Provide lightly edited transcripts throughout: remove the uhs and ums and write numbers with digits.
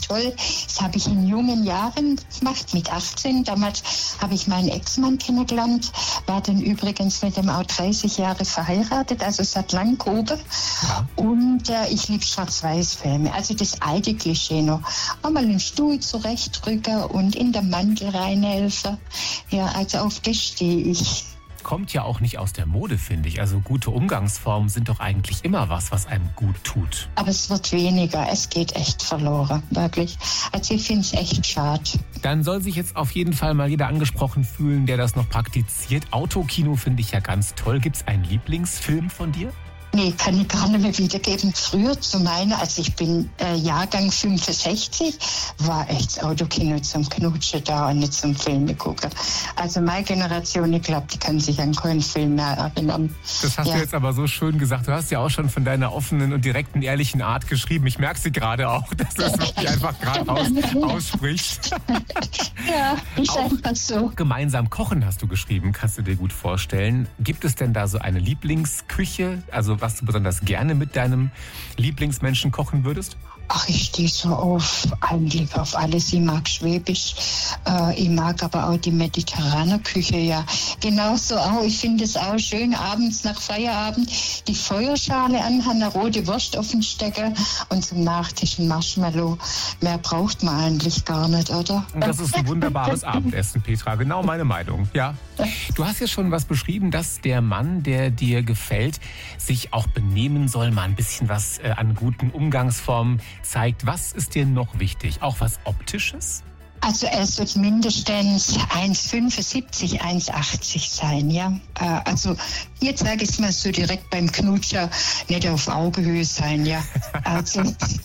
toll. Das habe ich in jungen Jahren gemacht, mit 18. Damals habe ich meinen Ex-Mann kennengelernt, war dann übrigens mit dem auch 30 Jahre verheiratet, also seit Langkobe. Ja. Und ich liebe Schwarz-Weiß-Filme, also das alte Klischee noch. Einmal den Stuhl zurechtrücken und in den Mantel reinhelfen. Ja, also auf das stehe ich. Kommt ja auch nicht aus der Mode, finde ich. Also gute Umgangsformen sind doch eigentlich immer was einem gut tut. Aber es wird weniger. Es geht echt verloren, wirklich. Also ich finde es echt schade. Dann soll sich jetzt auf jeden Fall mal jeder angesprochen fühlen, der das noch praktiziert. Autokino finde ich ja ganz toll. Gibt es einen Lieblingsfilm von dir? Nee, kann ich gar nicht mehr wiedergeben. Früher zu meiner, also ich bin Jahrgang 65, war echt das Autokino zum Knutschen da und nicht zum Filme gucken. Also meine Generation, ich glaube, die kann sich an keinen Film mehr erinnern. Das hast du jetzt aber so schön gesagt. Du hast ja auch schon von deiner offenen und direkten, ehrlichen Art geschrieben. Ich merke sie gerade auch, dass du das wirklich einfach gerade aussprichst. Ja, ist einfach so. Gemeinsam kochen hast du geschrieben, kannst du dir gut vorstellen. Gibt es denn da so eine Lieblingsküche, also was du besonders gerne mit deinem Lieblingsmenschen kochen würdest? Ach, ich stehe so eigentlich auf alles. Ich mag Schwäbisch, ich mag aber auch die mediterrane Küche, ja. Genauso auch, ich finde es auch schön, abends nach Feierabend die Feuerschale anhaben, eine rote Wurst auf den Stecker und zum Nachtisch ein Marshmallow. Mehr braucht man eigentlich gar nicht, oder? Das ist ein wunderbares Abendessen, Petra. Genau meine Meinung, ja. Du hast ja schon was beschrieben, dass der Mann, der dir gefällt, sich auch benehmen soll, mal ein bisschen was an guten Umgangsformen zeigt. Was ist dir noch wichtig? Auch was Optisches? Also es wird mindestens 1,75, 1,80 sein, ja. Also jetzt sage ich es mal so direkt beim Knutscher, nicht auf Augenhöhe sein, ja. Also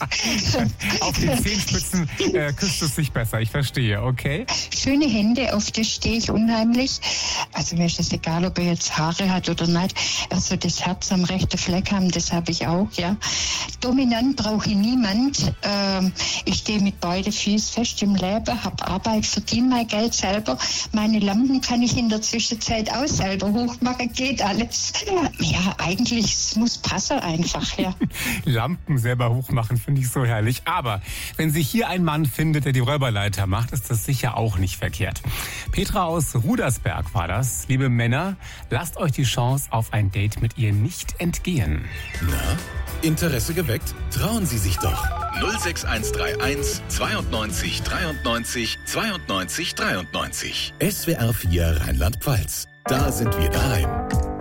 auf den Zehenspitzen küsst es sich besser, ich verstehe, okay. Schöne Hände, auf das stehe ich unheimlich. Also mir ist es egal, ob er jetzt Haare hat oder nicht. Also das Herz am rechten Fleck haben, das habe ich auch, ja. Dominant brauche ich niemand. Ich stehe mit beiden Füßen fest im Leben, habe Arbeit, verdiene mein Geld selber. Meine Lampen kann ich in der Zwischenzeit auch selber hochmachen, geht alles. Ja, eigentlich, es muss passen einfach, ja. Lampen selber hochmachen, finde ich so herrlich. Aber wenn sich hier ein Mann findet, der die Räuberleiter macht, ist das sicher auch nicht verkehrt. Petra aus Rudersberg war das. Liebe Männer, lasst euch die Chance auf ein Date mit ihr nicht entgehen. Na, Interesse geweckt? Trauen Sie sich doch. 06131 92 93 92 93. SWR 4 Rheinland-Pfalz. Da sind wir daheim.